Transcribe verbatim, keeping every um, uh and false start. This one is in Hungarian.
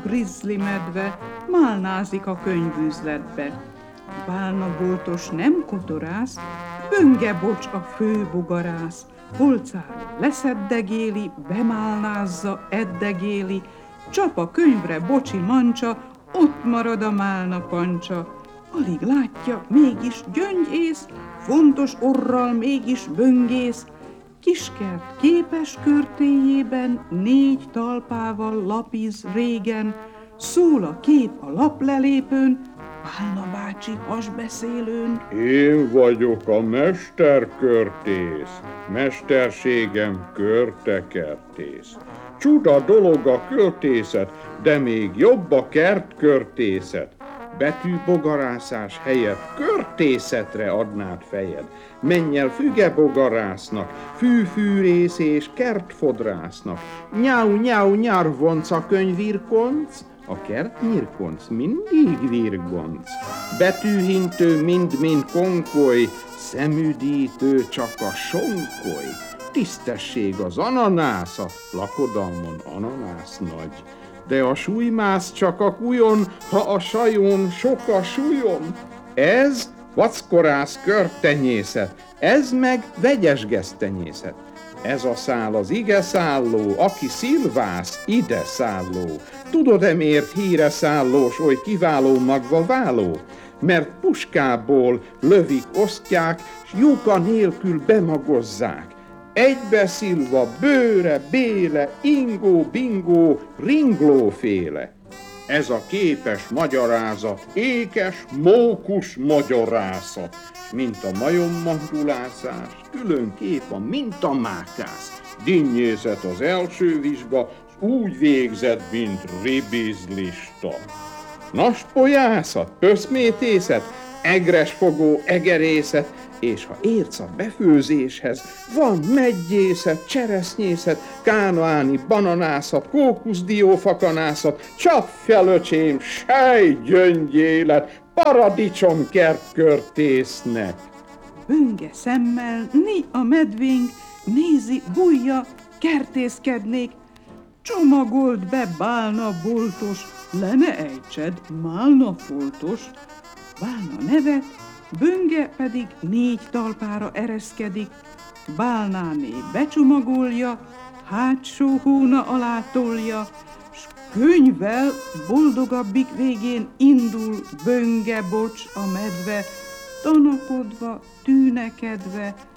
grizzly medve málnázik a könyvüzletbe. Bálna boltos nem kotorász, Bönge bocs a fő bogarász. Polcáról leszeddegéli, bemálnázza, eddegéli, csap a könyvre bocsi mancsa, ott marad a málna pancsa. Alig látja, mégis gyöngyész, fontos orral mégis böngész. Kiskert képes körtéjében, négy talpával lapiz régen, szól a kép a laplelépőn, Bálna bácsi hasbeszélőn. Én vagyok a mesterkörtész, mesterségem körtekertész. Csuda dolog a költészet, de még jobb a kertkörtészet. Betűbogarászás helyett körtészetre adnád fejed. Menj el fügebogarásznak, fűfűrész és kertfodrásznak. Nyau, nyau, nyarvonc a könyvirkonc, a kertnyirkonc mindig virgonc. Betűhintő mind-mind konkoly, szemüdítő csak a sonkoly. Tisztesség az ananász, a lakodalmon ananász nagy. De a súlymász csak a kujon, ha a sajon sok a súlyom. Ez vackorász körtenyészet, ez meg vegyes gesztenyészet. Ez a szál az ige szálló, aki szilvász, ide szálló. Tudod-e miért híre szállós, oly kiváló magva váló? Mert puskából lövik, osztják, s lyuka nélkül bemagozzák. Egybeszilva, bőre, béle, ingó, bingó, ringlóféle. Ez a képes magyarázat, ékes, mókus magyarázat, mint a majommandulászás, külön kép a mintamákász. Dinnyészet az első vizsga, úgy végzett, mint ribizlista. Naspolyászat, pöszmétészet, egresfogó egerészet, és ha értsz a befőzéshez, van meggyészet, cseresznyészet, kánoáni bananászat, kókuszdiófakanászat, csap fel, öcsém, sejgyöngyélet, paradicsom kertkörtésznek. Bönge szemmel né a medvénk, nézi, bújja, kertészkednék. Csomagold be, bálna boltos, le ne ejtsed, málna foltos. Bálna nevet, Bönge pedig négy talpára ereszkedik. Bálnáné becsomagolja, hátsó hóna alá tolja, s könyvvel boldogabbik végén indul Bönge bocs a medve, tanakodva, tűnekedve,